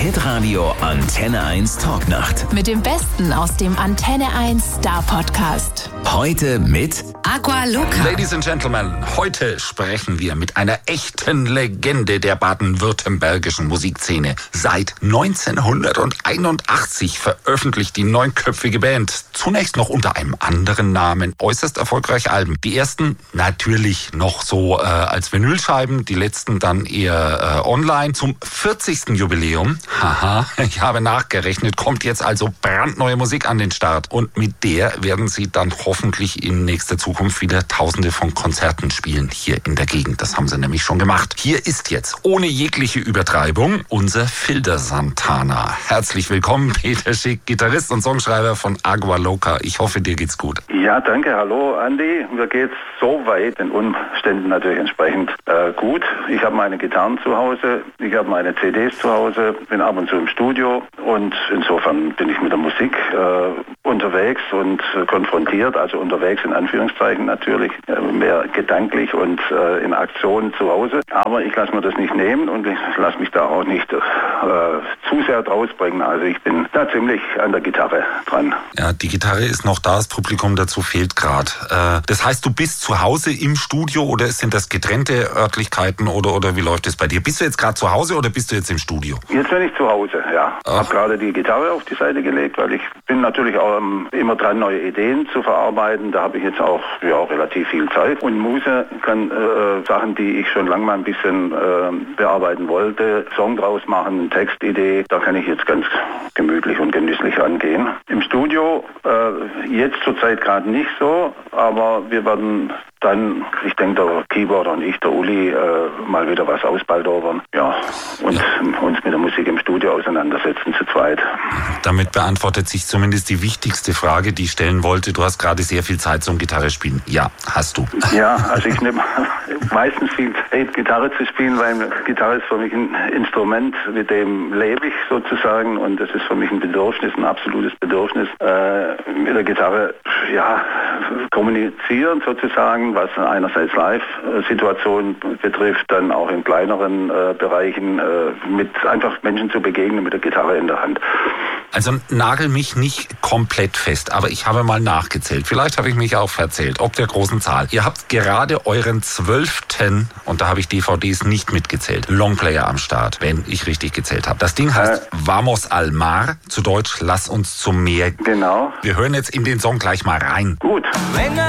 Hitradio Antenne 1 Talknacht. Mit dem Besten aus dem Antenne 1 Star Podcast. Heute mit Aqua Loca. Ladies and Gentlemen, heute sprechen wir mit einer echten Legende der baden-württembergischen Musikszene. Seit 1981 veröffentlicht die neunköpfige Band zunächst noch unter einem anderen Namen äußerst erfolgreiche Alben. Die ersten natürlich noch so als Vinylscheiben, die letzten dann eher online. Zum 40. Jubiläum, ich habe nachgerechnet, kommt jetzt also brandneue Musik an den Start. Und mit der werden sie dann hoffentlich in nächster Zukunft wieder Tausende von Konzerten spielen hier in der Gegend. Das haben sie nämlich schon gemacht. Hier ist jetzt, ohne jegliche Übertreibung, unser Filder Santana. Herzlich willkommen, Peter Schick, Gitarrist und Songschreiber von Aqua Loca. Ich hoffe, dir geht's gut. Ja, danke. Hallo, Andi. Mir geht's soweit den Umständen natürlich entsprechend gut. Ich habe meine Gitarren zu Hause, ich habe meine CDs zu Hause, bin ab und zu im Studio und insofern bin ich mit der Musik unterwegs und konfrontiert, also unterwegs in Anführungszeichen natürlich, mehr gedanklich und in Aktion zu Hause. Aber ich lasse mir das nicht nehmen und ich lasse mich da auch nicht zu sehr draus bringen. Also ich bin da ziemlich an der Gitarre dran. Ja, die Gitarre ist noch da, das Publikum dazu fehlt gerade. Das heißt, du bist zu Hause im Studio oder sind das getrennte Örtlichkeiten oder wie läuft es bei dir? Bist du jetzt gerade zu Hause oder bist du jetzt im Studio? Jetzt bin ich zu Hause, ja. Habe gerade die Gitarre auf die Seite gelegt, weil ich bin natürlich auch immer dran, neue Ideen zu verarbeiten. Da habe ich jetzt auch relativ viel Zeit. Und Muse kann Sachen, die ich schon lange mal ein bisschen bearbeiten wollte, Song draus machen, eine Textidee, da kann ich jetzt ganz gemütlich und genüsslich rangehen. Im Studio jetzt zurzeit gerade nicht so, aber wir werden dann, ich denke, der Keyboarder und ich, der Uli, mal wieder was ausbaldobern. Ja, und uns mit der Musik im Studio auseinandersetzen zu zweit. Damit beantwortet sich zumindest die wichtigste Frage, die ich stellen wollte. Du hast gerade sehr viel Zeit zum Gitarre spielen. Ja, hast du. Ja, also ich nehme meistens viel Zeit, Gitarre zu spielen, weil Gitarre ist für mich ein Instrument, mit dem lebe ich sozusagen und das ist für mich ein Bedürfnis, ein absolutes Bedürfnis. Mit der Gitarre, kommunizieren sozusagen, was einerseits Live-Situationen betrifft, dann auch in kleineren Bereichen mit einfach Menschen zu begegnen mit der Gitarre in der Hand. Also nagel mich nicht komplett fest, aber ich habe mal nachgezählt. Vielleicht habe ich mich auch verzählt, ob der großen Zahl. Ihr habt gerade euren 12. und da habe ich DVDs nicht mitgezählt, Longplayer am Start, wenn ich richtig gezählt habe. Das Ding heißt Vamos al Mar, zu Deutsch Lass uns zum Meer. Genau. Wir hören jetzt in den Song gleich mal rein. Gut.